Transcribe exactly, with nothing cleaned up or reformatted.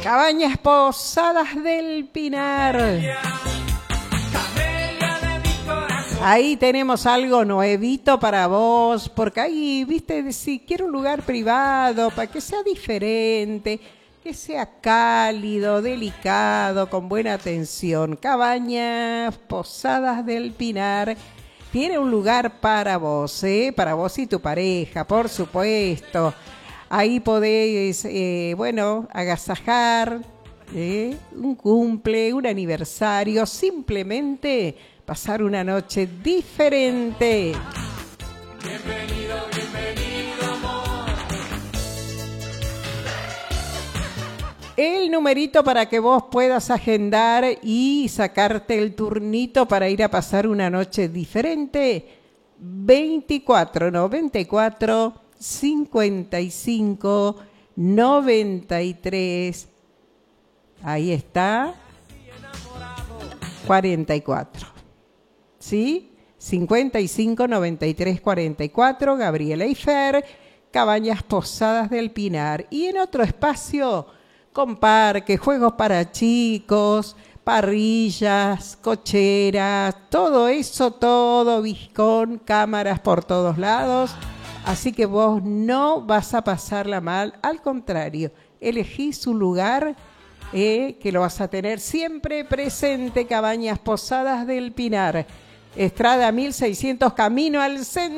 Cabañas Posadas del Pinar. Ahí tenemos algo nuevito para vos, porque ahí, viste, si quiero un lugar privado, para que sea diferente, que sea cálido, delicado, con buena atención. Cabañas Posadas del Pinar tiene un lugar para vos, ¿eh? Para vos y tu pareja, por supuesto. Ahí podés, eh, bueno, agasajar ¿eh? un cumple, un aniversario, simplemente pasar una noche diferente. Bienvenido, bienvenido, amor. El numerito para que vos puedas agendar y sacarte el turnito para ir a pasar una noche diferente. veinticuatro noventa y cuatro cincuenta y cinco noventa y tres. Ahí está. cuarenta y cuatro. ¿Sí? cincuenta y cinco noventa y tres cuarenta y cuatro. Gabriela y Fer, Cabañas Posadas del Pinar. Y en otro espacio, con parque, juegos para chicos, parrillas, cocheras, todo eso, todo viscón, cámaras por todos lados. Así que vos no vas a pasarla mal, al contrario, elegís un lugar eh, que lo vas a tener siempre presente. Cabañas Posadas del Pinar, Estrada mil seiscientos, camino al centro.